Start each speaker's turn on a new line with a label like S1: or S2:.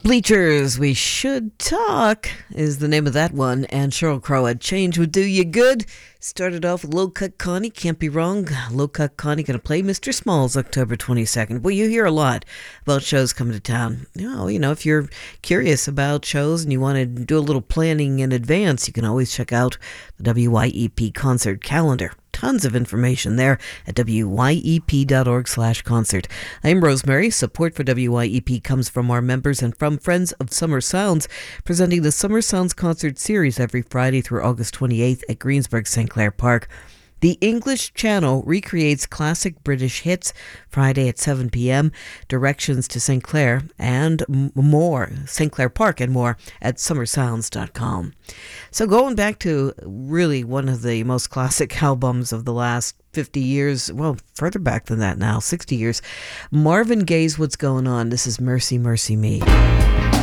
S1: Bleachers, We Should Talk is the name of that one. And Sheryl Crow had Change Would Do You Good. Started off with Low Cut Connie, can't be wrong. Low Cut Connie going to play Mr. Smalls October 22nd. Well, you hear a lot about shows coming to town. If you're curious about shows and you want to do a little planning in advance, you can always check out the WYEP concert calendar. Tons of information there at wyep.org/concert. I'm Rosemary. Support for WYEP comes from our members and from Friends of Summer Sounds, presenting the Summer Sounds concert series every Friday through August 28th at Greensburg St. Clair Park. The English Channel recreates classic British hits Friday at 7 p.m. Directions to St. Clair and more, St. Clair Park and more at summersounds.com. So going back to really one of the most classic albums of the last 50 years, well, further back than that now, 60 years, Marvin Gaye's What's Going On. This is Mercy, Mercy Me.